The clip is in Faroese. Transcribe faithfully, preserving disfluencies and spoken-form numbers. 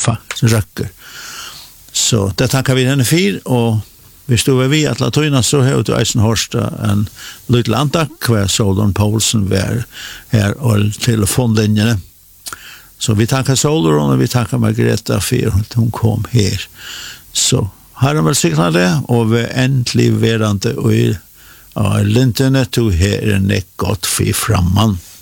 faktiskt räcker. Så det tackar vi henne för, och vi stod vi att Latina så har du Eisen Horsta en liten antak kvar Solon Paulsen var här och telefonlinjerna. Så vi tackar Solon och vi tackar Margareta för att hon kom här. Så har de väl signa det, och vi äntligen verande och i ja, linterna tog här en gott för framman.